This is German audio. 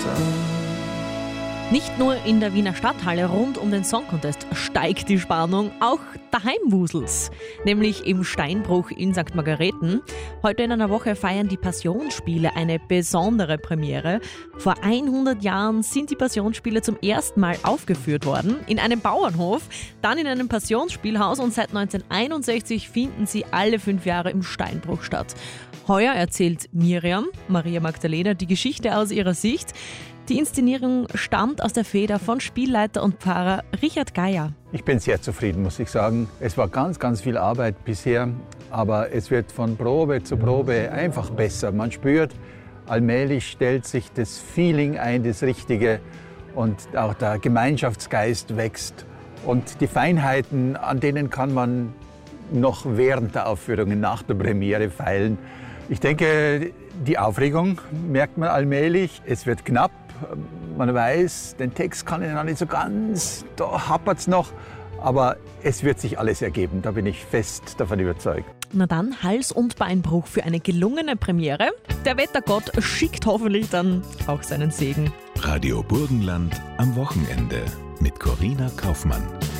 Nicht nur in der Wiener Stadthalle rund um den Song Contest steigt die Spannung, auch daheim wuselt's, nämlich im Steinbruch in St. Margareten. Heute in einer Woche feiern die Passionsspiele eine besondere Premiere. Vor 100 Jahren sind die Passionsspiele zum ersten Mal aufgeführt worden, in einem Bauernhof, dann in einem Passionsspielhaus und seit 1961 finden sie alle 5 Jahre im Steinbruch statt. Heuer erzählt Miriam, Maria Magdalena, die Geschichte aus ihrer Sicht. Die Inszenierung stammt aus der Feder von Spielleiter und Pfarrer Richard Geier. Ich bin sehr zufrieden, muss ich sagen. Es war ganz, ganz viel Arbeit bisher, aber es wird von Probe zu Probe einfach besser. Man spürt, allmählich stellt sich das Feeling ein, das Richtige, und auch der Gemeinschaftsgeist wächst. Und die Feinheiten, an denen kann man noch während der Aufführungen, nach der Premiere feilen. Ich denke, die Aufregung merkt man allmählich. Es wird knapp. Man weiß, den Text kann ich noch nicht so ganz, da hapert's noch. Aber es wird sich alles ergeben, da bin ich fest davon überzeugt. Na dann, Hals- und Beinbruch für eine gelungene Premiere. Der Wettergott schickt hoffentlich dann auch seinen Segen. Radio Burgenland am Wochenende mit Corina Kaufmann.